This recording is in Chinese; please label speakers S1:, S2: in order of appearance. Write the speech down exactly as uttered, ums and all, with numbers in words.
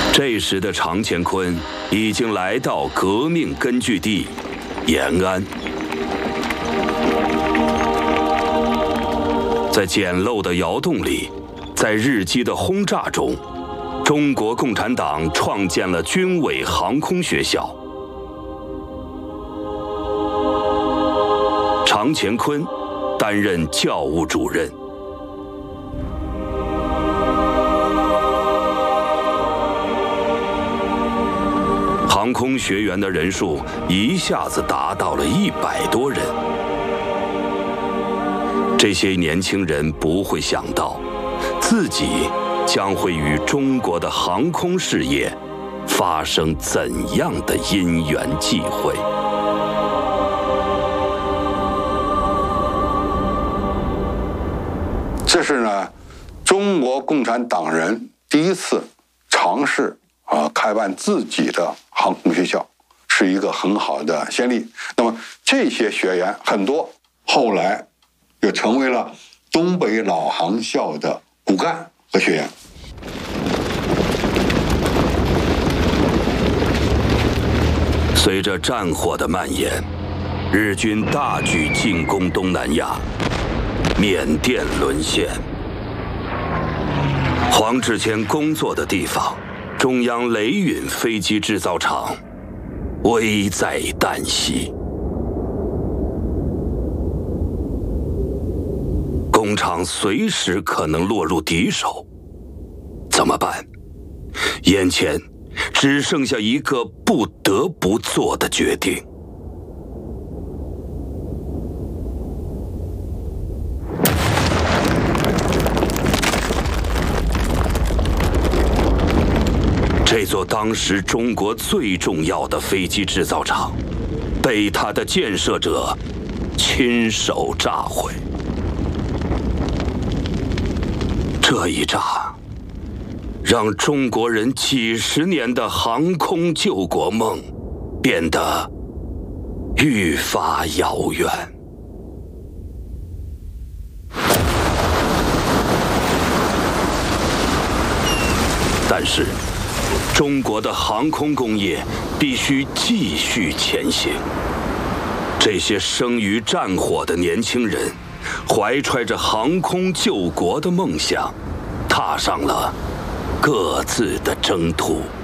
S1: 这时的常乾坤已经来到革命根据地延安。在简陋的窑洞里，在日机的轰炸中，中国共产党创建了军委航空学校。常乾坤担任教务主任。航空学员的人数一下子达到了一百多人。这些年轻人不会想到，自己将会与中国的航空事业发生怎样的因缘际会。
S2: 这是呢，中国共产党人第一次尝试啊、呃、开办自己的航空学校，是一个很好的先例。那么这些学员很多后来就成为了东北老航校的骨干和学员。
S1: 随着战火的蔓延，日军大举进攻东南亚，缅甸沦陷。黄志谦工作的地方，中央雷允飞机制造厂，危在旦夕。工厂随时可能落入敌手，怎么办？眼前只剩下一个不得不做的决定。这座当时中国最重要的飞机制造厂，被他的建设者亲手炸毁。这一炸，让中国人几十年的航空救国梦变得愈发遥远。但是，中国的航空工业必须继续前行。这些生于战火的年轻人，怀揣着航空救国的梦想，踏上了各自的征途。